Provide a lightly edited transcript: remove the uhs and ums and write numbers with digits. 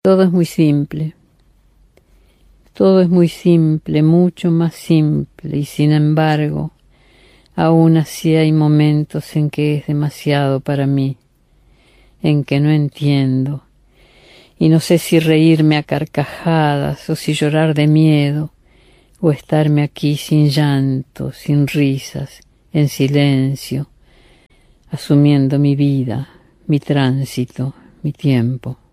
Todo es muy simple. Todo es muy simple, mucho más simple, y sin embargo, aún así hay momentos en que es demasiado para mí, en que no entiendo, y no sé si reírme a carcajadas o si llorar de miedo, o estarme aquí sin llanto, sin risas, en silencio, asumiendo mi vida, mi tránsito, mi tiempo.